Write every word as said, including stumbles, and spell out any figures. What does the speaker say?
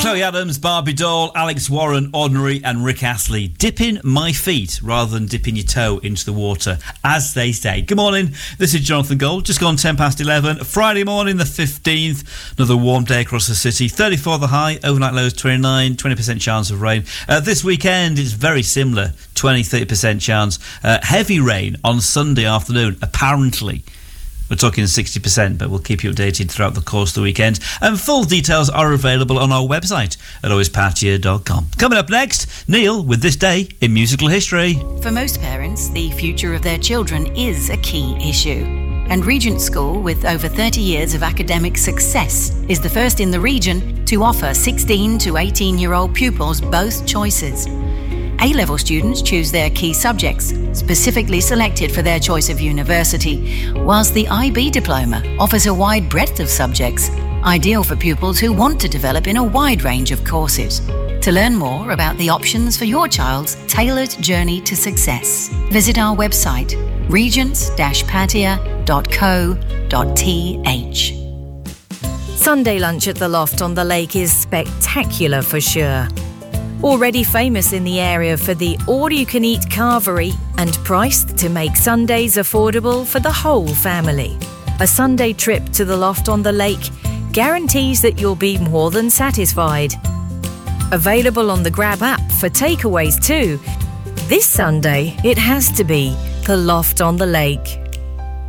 Chloe Adams, Barbie Doll, Alex Warren, Ordinary and Rick Astley. Dipping my feet rather than dipping your toe into the water, as they say. Good morning, this is Jonathan Gold. Just gone ten past eleven. Friday morning, the fifteenth. Another warm day across the city. thirty-four the high, overnight lows twenty-nine, twenty percent chance of rain. Uh, this weekend is very similar, twenty to thirty percent chance. Uh, heavy rain on Sunday afternoon, apparently. We're talking sixty percent, but we'll keep you updated throughout the course of the weekend. And full details are available on our website at always patia dot com. Coming up next, Neil with This Day in Musical History. For most parents, the future of their children is a key issue. And Regent School, with over thirty years of academic success, is the first in the region to offer sixteen to eighteen-year-old pupils both choices. A-level students choose their key subjects, specifically selected for their choice of university, whilst the I B diploma offers a wide breadth of subjects, ideal for pupils who want to develop in a wide range of courses. To learn more about the options for your child's tailored journey to success, visit our website, regents dash patia dot co dot t h. Sunday lunch at the Loft on the Lake is spectacular for sure. Already famous in the area for the all-you-can-eat carvery and priced to make Sundays affordable for the whole family. A Sunday trip to the Loft on the Lake guarantees that you'll be more than satisfied. Available on the Grab app for takeaways too. This Sunday, it has to be the Loft on the Lake.